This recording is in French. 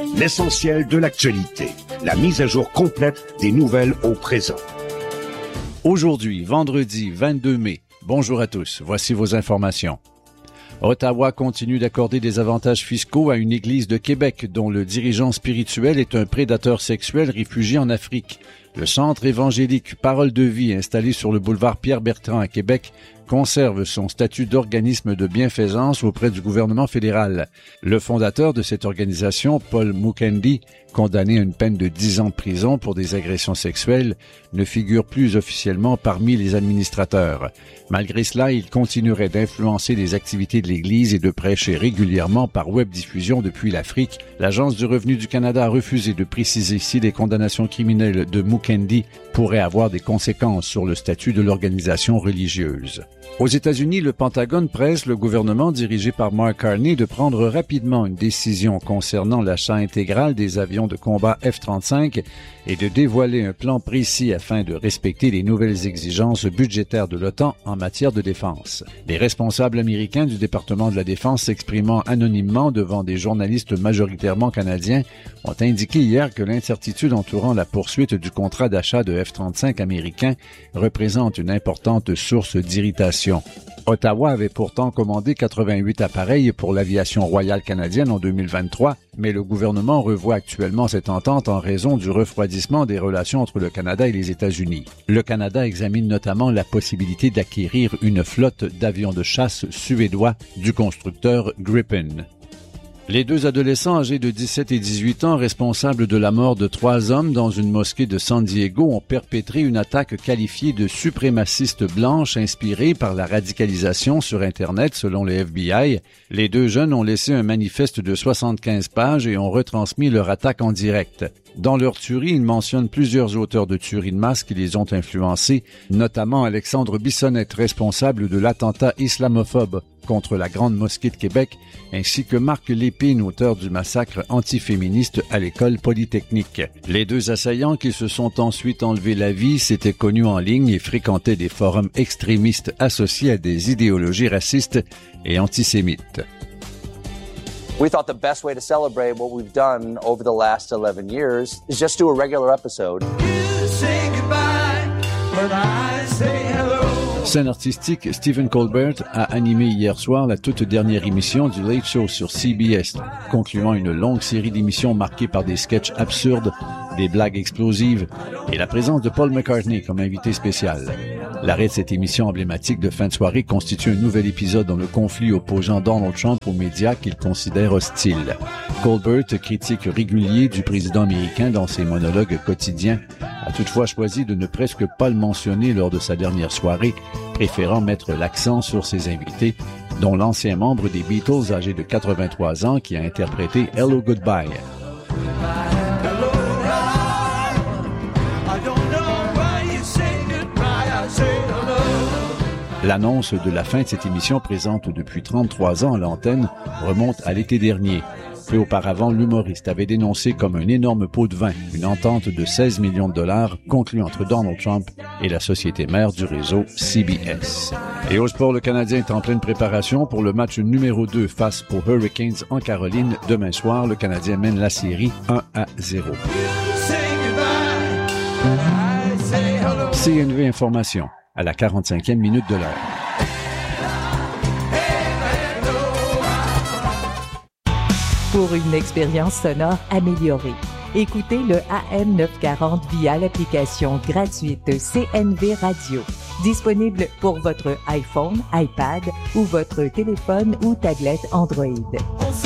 L'essentiel de l'actualité. La mise à jour complète des nouvelles au présent. Aujourd'hui, vendredi 22 mai. Bonjour à tous. Voici vos informations. Ottawa continue d'accorder des avantages fiscaux à une église de Québec dont le dirigeant spirituel est un prédateur sexuel réfugié en Afrique. Le centre évangélique Parole de vie installé sur le boulevard Pierre-Bertrand à Québec conserve son statut d'organisme de bienfaisance auprès du gouvernement fédéral. Le fondateur de cette organisation, Paul Mukendi, condamné à une peine de 10 ans de prison pour des agressions sexuelles, ne figure plus officiellement parmi les administrateurs. Malgré cela, il continuerait d'influencer les activités de l'Église et de prêcher régulièrement par web-diffusion depuis l'Afrique. L'Agence du revenu du Canada a refusé de préciser si les condamnations criminelles de Mukendi pourraient avoir des conséquences sur le statut de l'organisation religieuse. Aux États-Unis, le Pentagone presse le gouvernement dirigé par Mark Carney de prendre rapidement une décision concernant l'achat intégral des avions de combat F-35 et de dévoiler un plan précis afin de respecter les nouvelles exigences budgétaires de l'OTAN en matière de défense. Les responsables américains du département de la Défense s'exprimant anonymement devant des journalistes majoritairement canadiens ont indiqué hier que l'incertitude entourant la poursuite du contrat d'achat de F-35 américain représente une importante source d'irritation. Ottawa avait pourtant commandé 88 appareils pour l'aviation royale canadienne en 2023, mais le gouvernement revoit actuellement cette entente en raison du refroidissement des relations entre le Canada et les États-Unis. Le Canada examine notamment la possibilité d'acquérir une flotte d'avions de chasse suédois du constructeur Gripen. Les deux adolescents âgés de 17 et 18 ans responsables de la mort de 3 hommes dans une mosquée de San Diego ont perpétré une attaque qualifiée de suprémaciste blanche inspirée par la radicalisation sur Internet selon le FBI. Les deux jeunes ont laissé un manifeste de 75 pages et ont retransmis leur attaque en direct. Dans leur tuerie, ils mentionnent plusieurs auteurs de tueries de masse qui les ont influencés, notamment Alexandre Bissonnette, responsable de l'attentat islamophobe contre la Grande Mosquée de Québec, ainsi que Marc Lépine, auteur du massacre antiféministe à l'École polytechnique. Les deux assaillants qui se sont ensuite enlevé la vie s'étaient connus en ligne et fréquentaient des forums extrémistes associés à des idéologies racistes et antisémites. We thought the best way to celebrate what we've done over the last 11 years is just do a regular episode. You say goodbye, but I say hello. Scène artistique, Stephen Colbert a animé hier soir la toute dernière émission du Late Show sur CBS, concluant une longue série d'émissions marquées par des sketchs absurdes, des blagues explosives et la présence de Paul McCartney comme invité spécial. L'arrêt de cette émission emblématique de fin de soirée constitue un nouvel épisode dans le conflit opposant Donald Trump aux médias qu'il considère hostiles. Colbert, critique régulier du président américain dans ses monologues quotidiens, a toutefois choisi de ne presque pas le mentionner lors de sa dernière soirée, préférant mettre l'accent sur ses invités, dont l'ancien membre des Beatles âgé de 83 ans qui a interprété Hello Goodbye. L'annonce de la fin de cette émission présente depuis 33 ans à l'antenne remonte à l'été dernier. Peu auparavant, l'humoriste avait dénoncé comme un énorme pot de vin une entente de 16 millions de dollars conclue entre Donald Trump et la société mère du réseau CBS. Et au sport, le Canadien est en pleine préparation pour le match numéro 2 face aux Hurricanes en Caroline. Demain soir, le Canadien mène la série 1-0. CNV Information, à la 45e minute de l'heure. Pour une expérience sonore améliorée, écoutez le AM 940 via l'application gratuite CNV Radio, disponible pour votre iPhone, iPad ou votre téléphone ou tablette Android.